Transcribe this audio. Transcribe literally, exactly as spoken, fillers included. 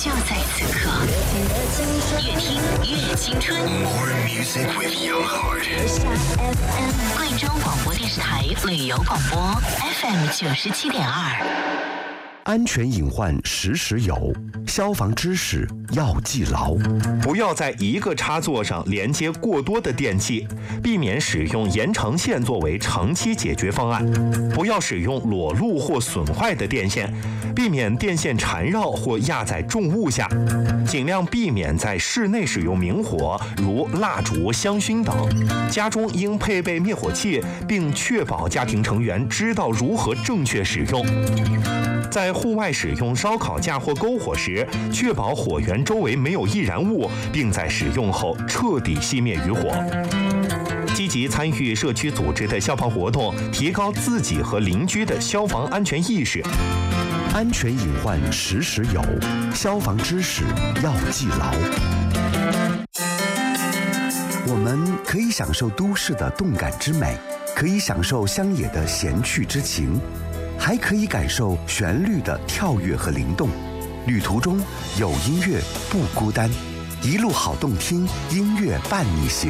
就在此刻，越听越青春。 More music with young heart。 贵州广播电视台旅游广播 F M 九十七点二。 安全隐患时时有，消防知识要记牢。 不要在一个插座上连接过多的电器，避免使用延长线作为长期解决方案。不要使用裸露或损坏的电线，避免电线缠绕或压在重物下。尽量避免在室内使用明火，如蜡烛、香薰等。家中应配备灭火器，并确保家庭成员知道如何正确使用。在户外使用烧烤架或篝火时，确保火源周围没有易燃物，并在使用后彻底熄灭余火。积极参与社区组织的消防活动，提高自己和邻居的消防安全意识。 安全隐患时时有，消防知识要记牢。我们可以享受都市的动感之美，可以享受乡野的闲趣之情，还可以感受旋律的跳跃和灵动。旅途中有音乐不孤单，一路好动听，音乐伴你行。